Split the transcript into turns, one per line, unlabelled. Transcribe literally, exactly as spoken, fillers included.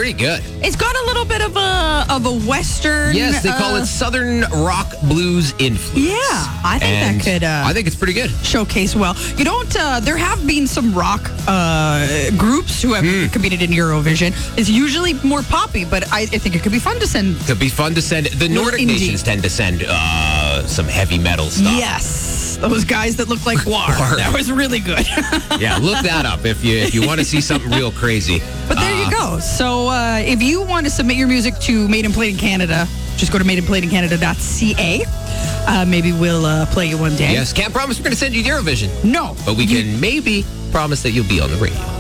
pretty good.
It's got a little bit of a of a Western.
Yes, they call
uh,
it Southern rock blues influence.
Yeah, I think
And
that could. Uh,
I think it's pretty good.
showcase well. You don't. Uh, there have been some rock uh, groups who have
Hmm.
competed in Eurovision. It's usually more poppy, but I, I think it could be fun to send.
Could be fun to send. The
Little
Nordic
indie.
nations tend to send uh, some heavy metal stuff.
Yes, those guys that look like Guar.
Guar.
That was really good.
Yeah, look that up if you if you want to see something real crazy.
But there you go. So uh, if you want to submit your music to Made and Played in Canada, just go to made and played in canada dot c a. Uh, maybe we'll uh, play you one day.
Yes, can't promise we're going to send you Eurovision,
No.
but we can maybe promise that you'll be on the radio.